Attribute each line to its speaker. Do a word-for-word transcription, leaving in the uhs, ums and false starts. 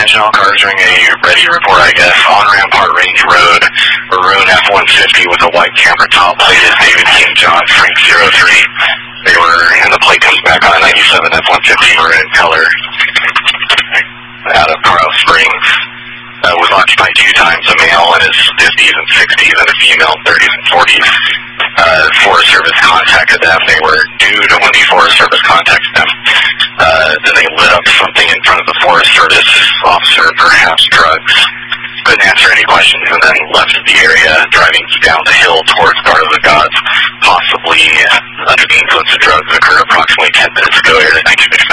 Speaker 1: attention all cars during a ready report, I guess, on Rampart Range Road, Maroon F one fifty with a white camera top plate is David King John Frank zero three. They were, and the plate comes back on a ninety-seven F one fifty maroon color out of Coral Springs. Uh, was occupied two times, a male in his fifties and sixties and a female thirties and forties. Uh, Forest Service contacted them. They were due to when the Forest Service contacted them. Uh, then they lit up something in front of the Forest Service officer, perhaps drugs. Couldn't answer any questions and then left the area, driving down the hill towards Garden of the Gods, possibly under the influence of drugs. Occurred approximately ten minutes ago here at nineteen